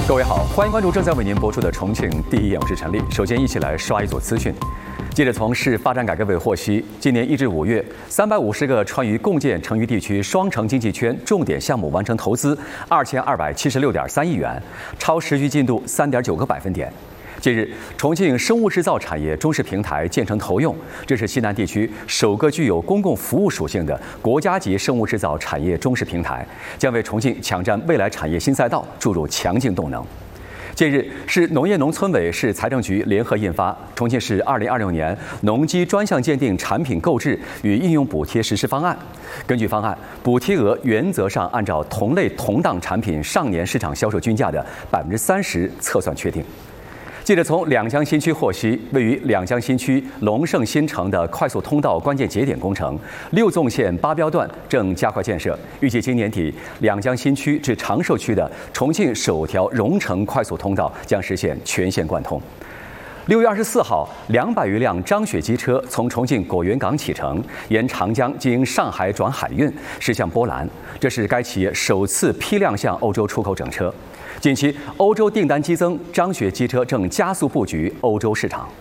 各位好，欢迎关注正在为您播出的《重庆第一眼》，我是陈丽。首先，一起来刷一组资讯。记者从市发展改革委获悉，今年1至5月，350个川渝共建成渝地区双城经济圈重点项目完成投资2276.3亿元，超时序进度3.9个百分点。近日，重庆生物制造产业中式平台建成投用，这是西南地区首个具有公共服务属性的国家级生物制造产业中式平台，将为重庆抢占未来产业新赛道注入强劲动能。近日，市农业农村委、市财政局联合印发《重庆市2026年农机专项鉴定产品购置与应用补贴实施方案》。根据方案，补贴额原则上按照同类同档产品上年市场销售均价的30%测算确定。记者从两江新区获悉，位于两江新区龙胜新城的快速通道关键节点工程6纵线8标段正加快建设，预计今年底，两江新区至长寿区的重庆首条蓉城快速通道将实现全线贯通。6月24号，200余辆张雪机车从重庆果园港启程，沿长江经上海转海运驶向波兰，这是该企业首次批量向欧洲出口整车。近期，欧洲订单激增，张雪机车正加速布局欧洲市场。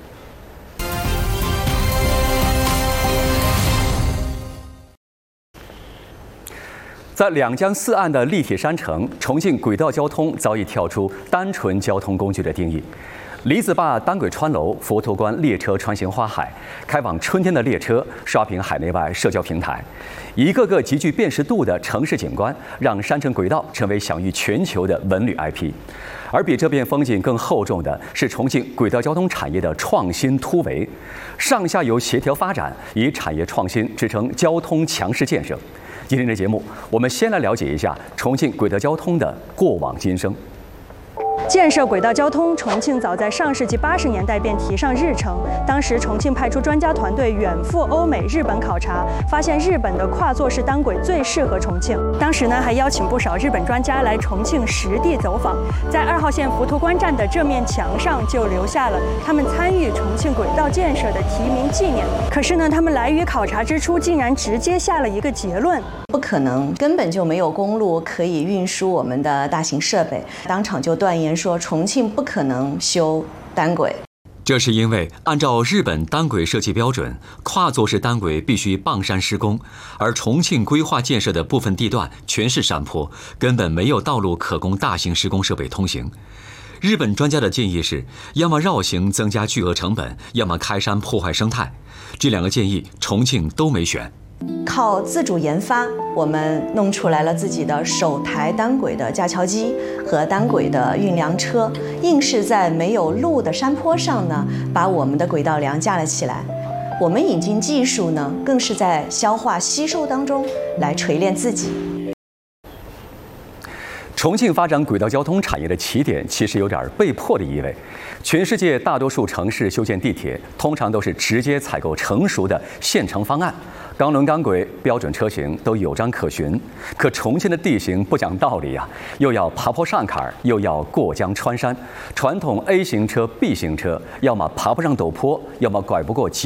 在两江四岸的立体山城，重庆轨道交通早已跳出单纯交通工具的定义。李子坝单轨穿楼，佛头关列车穿行花海，开往春天的列车刷屏海内外社交平台，一个个极具辨识度的城市景观，让山城轨道成为享誉全球的文旅 IP。而比这片风景更厚重的是重庆轨道交通产业的创新突围，上下游协调发展，以产业创新支撑交通强势建设。今天的节目，我们先来了解一下重庆轨道交通的过往今生。 建设轨道交通，重庆早在上世纪80年代便提上日程。当时，重庆派出专家团队远赴欧美、日本考察，发现日本的跨座式单轨最适合重庆。当时呢，还邀请不少日本专家来重庆实地走访，在2号线浮屠关站的这面墙上就留下了他们参与重庆轨道建设的题名纪念。可是呢，他们来渝考察之初，竟然直接下了一个结论： 不可能，根本就没有公路可以运输我们的大型设备。当场就断言说重庆不可能修单轨。 这是因为按照日本单轨设计标准，跨座式单轨必须傍山施工，而重庆规划建设的部分地段全是山坡，根本没有道路可供大型施工设备通行。日本专家的建议是，要么绕行增加巨额成本，要么开山破坏生态。这2个建议，重庆都没选。 靠自主研发，我们弄出来了自己的首台单轨的架桥机和单轨的运粮车，硬是在没有路的山坡上呢，把我们的轨道梁架了起来。我们引进技术呢，更是在消化吸收当中来锤炼自己。 重庆发展轨道交通产业的起点其实有点被迫的意味。全世界大多数城市修建地铁，通常都是直接采购成熟的现成方案，钢轮钢轨、标准车型都有章可循。可重庆的地形不讲道理呀，又要爬坡上坎，又要过江穿山。传统 A 型车、B 型车，要么爬不上陡坡，要么拐不过